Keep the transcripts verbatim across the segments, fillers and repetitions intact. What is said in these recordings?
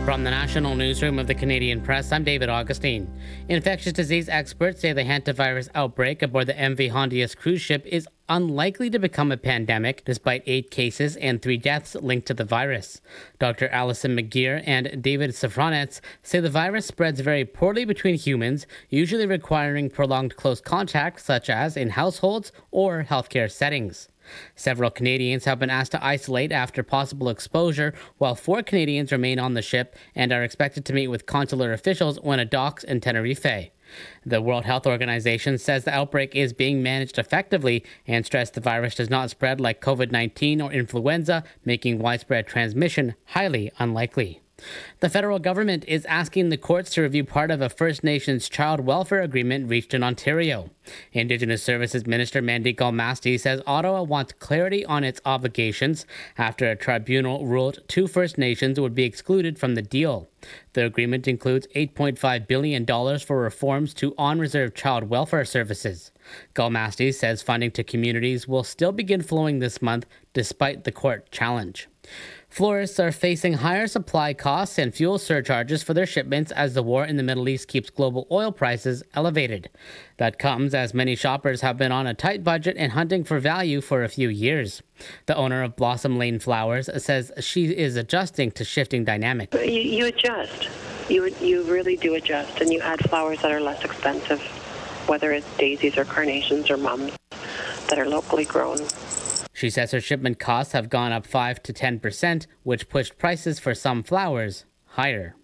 From the National Newsroom of the Canadian Press, I'm David Augustine. Infectious disease experts say the hantavirus outbreak aboard the M V Hondias cruise ship is unlikely to become a pandemic, despite eight cases and three deaths linked to the virus. Doctor Alison McGeer and David Safranets say the virus spreads very poorly between humans, usually requiring prolonged close contact, such as in households or healthcare settings. Several Canadians have been asked to isolate after possible exposure, while four Canadians remain on the ship and are expected to meet with consular officials when it docks in Tenerife. The World Health Organization says the outbreak is being managed effectively and stressed the virus does not spread like COVID nineteen or influenza, making widespread transmission highly unlikely. The federal government is asking the courts to review part of a First Nations child welfare agreement reached in Ontario. Indigenous Services Minister Mandeep Galmasti says Ottawa wants clarity on its obligations after a tribunal ruled two First Nations would be excluded from the deal. The agreement includes eight point five billion dollars for reforms to on-reserve child welfare services. Galmasti says funding to communities will still begin flowing this month despite the court challenge. Florists are facing higher supply costs and fuel surcharges for their shipments as the war in the Middle East keeps global oil prices elevated. That comes as many shoppers have been on a tight budget and hunting for value for a few years. The owner of Blossom Lane Flowers says she is adjusting to shifting dynamics. You, you adjust. You, you really do adjust, and you add flowers that are less expensive, whether it's daisies or carnations or mums that are locally grown. She says her shipment costs have gone up five to ten percent, which pushed prices for some flowers higher.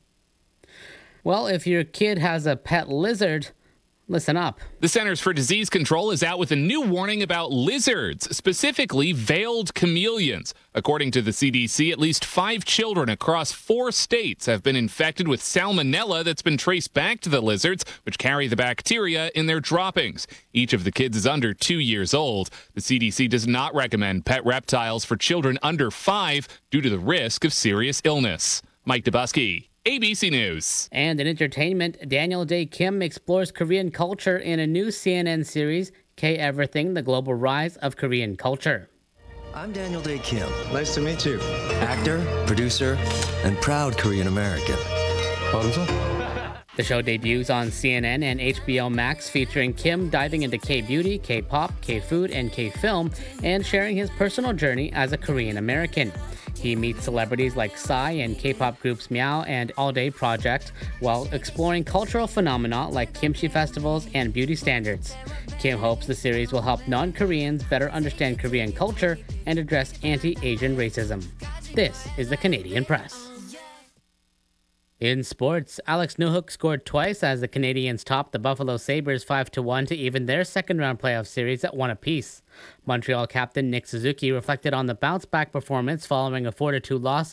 Well, if your kid has a pet lizard, listen up. The Centers for Disease Control is out with a new warning about lizards, specifically veiled chameleons. According to the C D C, at least five children across four states have been infected with salmonella that's been traced back to the lizards, which carry the bacteria in their droppings. Each of the kids is under two years old. The C D C does not recommend pet reptiles for children under five due to the risk of serious illness. Mike Dubusky, A B C News. And in entertainment, Daniel Dae Kim explores Korean culture in a new C N N series, K-Everything, The Global Rise of Korean Culture. I'm Daniel Dae Kim. Nice to meet you. Actor, producer, and proud Korean American. The show debuts on C N N and H B O Max, featuring Kim diving into K-beauty, K-pop, K-food, and K-film, and sharing his personal journey as a Korean American. He meets celebrities like Psy and K-pop groups Meow and All Day Project, while exploring cultural phenomena like kimchi festivals and beauty standards. Kim hopes the series will help non-Koreans better understand Korean culture and address anti-Asian racism. This is the Canadian Press. In sports, Alex Newhook scored twice as the Canadians topped the Buffalo Sabres five to one to even their second-round playoff series at one apiece. Montreal captain Nick Suzuki reflected on the bounce-back performance following a four to two loss